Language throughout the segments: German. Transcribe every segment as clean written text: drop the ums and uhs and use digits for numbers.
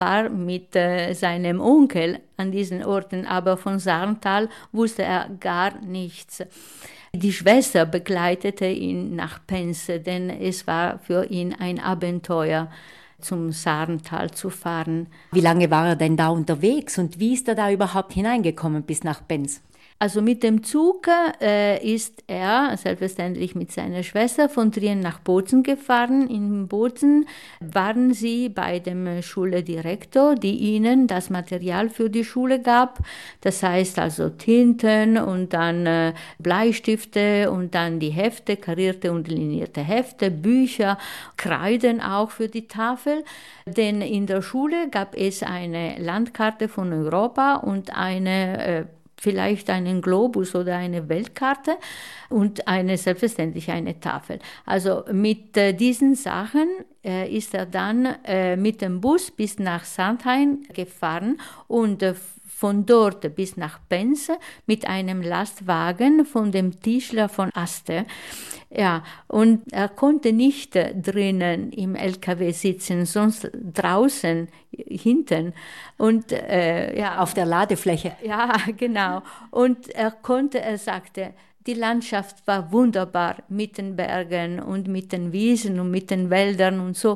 war mit seinem Onkel an diesen Orten, aber von Sarntal wusste er gar nichts. Die Schwester begleitete ihn nach Penz, denn es war für ihn ein Abenteuer, zum Sarntal zu fahren. Wie lange war er denn da unterwegs und wie ist er da überhaupt hineingekommen bis nach Benz? Also mit dem Zug ist er selbstverständlich mit seiner Schwester von Trien nach Bozen gefahren. In Bozen waren sie bei dem Schuldirektor, die ihnen das Material für die Schule gab. Das heißt also Tinten und dann Bleistifte und dann die Hefte, karierte und linierte Hefte, Bücher, Kreiden auch für die Tafel. Denn in der Schule gab es eine Landkarte von Europa und vielleicht einen Globus oder eine Weltkarte und selbstverständlich eine Tafel. Also mit diesen Sachen ist er dann mit dem Bus bis nach Sandhain gefahren und von dort bis nach Penz mit einem Lastwagen von dem Tischler von Aste. Ja, und er konnte nicht drinnen im LKW sitzen, sonst draußen, hinten. Und ja, auf der Ladefläche. Ja, genau. Und er sagte, die Landschaft war wunderbar mit den Bergen und mit den Wiesen und mit den Wäldern und so.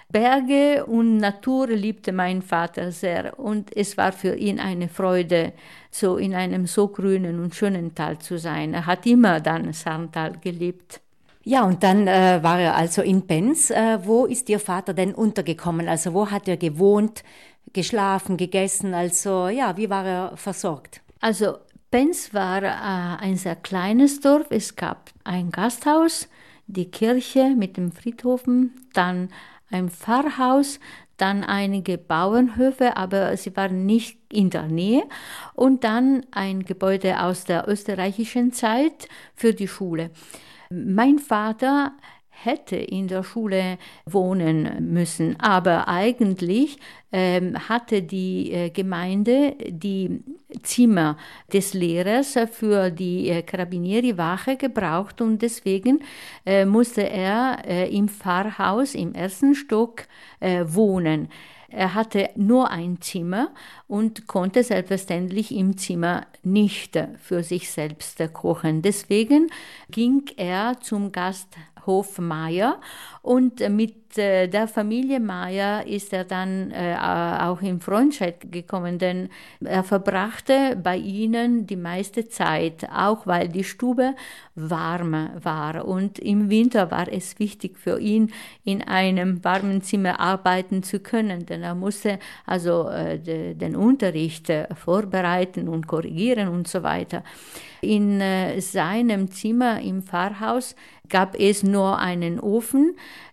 Berge und Natur liebte mein Vater sehr und es war für ihn eine Freude, so in einem so grünen und schönen Tal zu sein. Er hat immer dann Sarntal geliebt. Ja, und dann war er also in Penz. Wo ist Ihr Vater denn untergekommen? Also wo hat er gewohnt, geschlafen, gegessen? Also ja, wie war er versorgt? Also Penz war ein sehr kleines Dorf. Es gab ein Gasthaus, die Kirche mit dem Friedhofen, dann ein Pfarrhaus, dann einige Bauernhöfe, aber sie waren nicht in der Nähe und dann ein Gebäude aus der österreichischen Zeit für die Schule. Mein Vater hätte in der Schule wohnen müssen, aber eigentlich hatte die Gemeinde die Zimmer des Lehrers für die Carabinieri-Wache gebraucht und deswegen musste er im Pfarrhaus im ersten Stock wohnen. Er hatte nur ein Zimmer und konnte selbstverständlich im Zimmer nicht für sich selbst kochen. Deswegen ging er zum Gasthof Meyer und mit der Familie Meyer ist er dann auch in Freundschaft gekommen, denn er verbrachte bei ihnen die meiste Zeit, auch weil die Stube warm war. Und im Winter war es wichtig für ihn, in einem warmen Zimmer arbeiten zu können, denn er musste also den Unterricht vorbereiten und korrigieren und so weiter. In seinem Zimmer im Pfarrhaus gab es nur einen Ofen,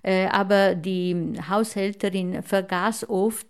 aber die Haushälterin vergaß oft,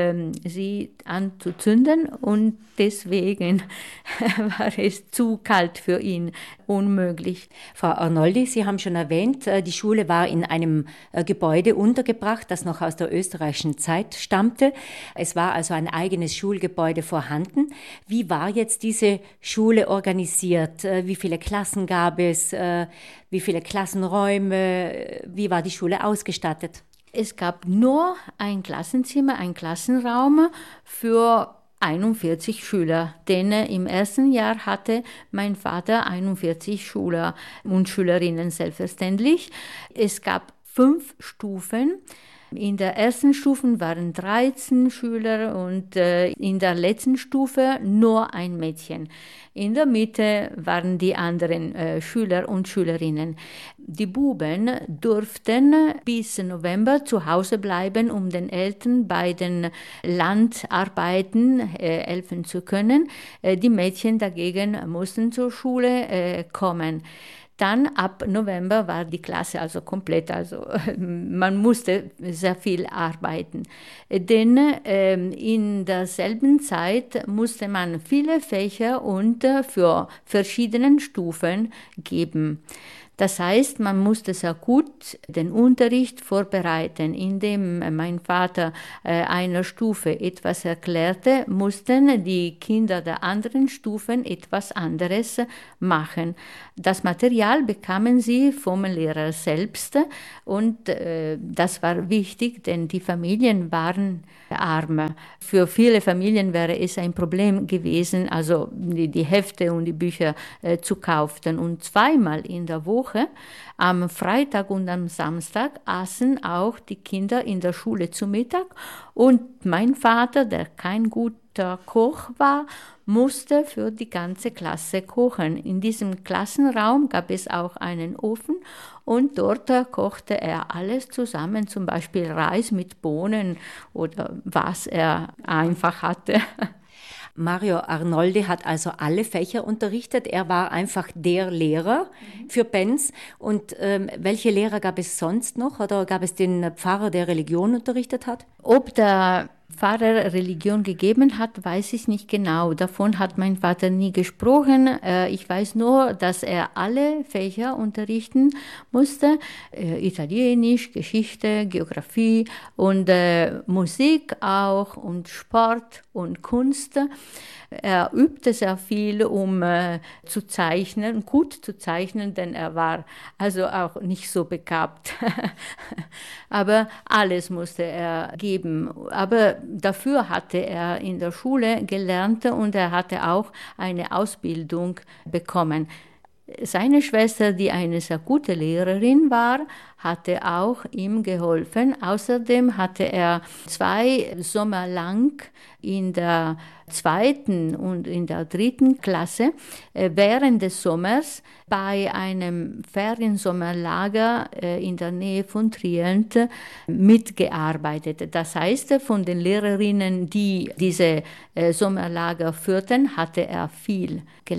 sie anzuzünden und deswegen war es zu kalt für ihn, unmöglich. Frau Arnoldi, Sie haben schon erwähnt, die Schule war in einem Gebäude untergebracht, das noch aus der österreichischen Zeit stammte. Es war also ein eigenes Schulgebäude vorhanden. Wie war jetzt diese Schule organisiert? Wie viele Klassen gab es? Wie viele Klassenräume? Wie war die Schule ausgestattet? Es gab nur ein Klassenzimmer, ein Klassenraum für 41 Schüler, denn im ersten Jahr hatte mein Vater 41 Schüler und Schülerinnen selbstverständlich. Es gab 5 Stufen. In der ersten Stufe waren 13 Schüler und in der letzten Stufe nur ein Mädchen. In der Mitte waren die anderen Schüler und Schülerinnen. Die Buben durften bis November zu Hause bleiben, um den Eltern bei den Landarbeiten helfen zu können. Die Mädchen dagegen mussten zur Schule kommen. Dann ab November war die Klasse also komplett, also man musste sehr viel arbeiten. Denn in derselben Zeit musste man viele Fächer und für verschiedene Stufen geben. Das heißt, man musste sehr gut den Unterricht vorbereiten. Indem mein Vater einer Stufe etwas erklärte, mussten die Kinder der anderen Stufen etwas anderes machen. Das Material bekamen sie vom Lehrer selbst und das war wichtig, denn die Familien waren arm. Für viele Familien wäre es ein Problem gewesen, also die Hefte und die Bücher zu kaufen. Und zweimal in der Woche, am Freitag und am Samstag, aßen auch die Kinder in der Schule zu Mittag. Und mein Vater, der kein guter Koch war, musste für die ganze Klasse kochen. In diesem Klassenraum gab es auch einen Ofen und dort kochte er alles zusammen, zum Beispiel Reis mit Bohnen oder was er einfach hatte. Mario Arnoldi hat also alle Fächer unterrichtet. Er war einfach der Lehrer für Benz. Und welche Lehrer gab es sonst noch? Oder gab es den Pfarrer, der Religion unterrichtet hat? Ob der Pfarrer Religion gegeben hat, weiß ich nicht genau. Davon hat mein Vater nie gesprochen. Ich weiß nur, dass er alle Fächer unterrichten musste. Italienisch, Geschichte, Geografie und Musik auch und Sport und Kunst. Er übte sehr viel, um zu zeichnen, gut zu zeichnen, denn er war also auch nicht so begabt. Aber alles musste er geben. Aber dafür hatte er in der Schule gelernt und er hatte auch eine Ausbildung bekommen. Seine Schwester, die eine sehr gute Lehrerin war, hatte auch ihm geholfen. Außerdem hatte er 2 Sommer lang in der 2. und in der 3. Klasse während des Sommers bei einem Feriensommerlager in der Nähe von Trient mitgearbeitet. Das heißt, von den Lehrerinnen, die diese Sommerlager führten, hatte er viel gelernt.